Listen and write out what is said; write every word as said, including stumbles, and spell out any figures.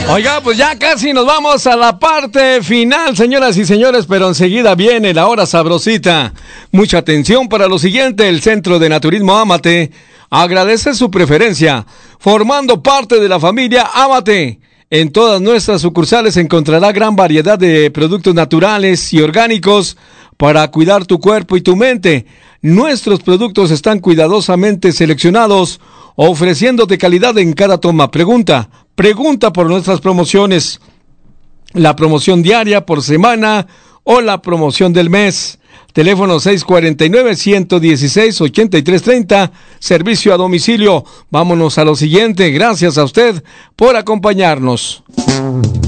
Oiga, pues ya casi nos vamos a la parte final, señoras y señores, pero enseguida viene la hora sabrosita. Mucha atención para lo siguiente: el Centro de Naturismo Amate agradece su preferencia, formando parte de la familia Amate. En todas nuestras sucursales encontrará gran variedad de productos naturales y orgánicos para cuidar tu cuerpo y tu mente. Nuestros productos están cuidadosamente seleccionados, ofreciéndote calidad en cada toma. Pregunta, pregunta por nuestras promociones. La promoción diaria, por semana o la promoción del mes. Teléfono seis cuatro nueve, uno uno seis, ocho tres tres cero, servicio a domicilio. Vámonos a lo siguiente. Gracias a usted por acompañarnos.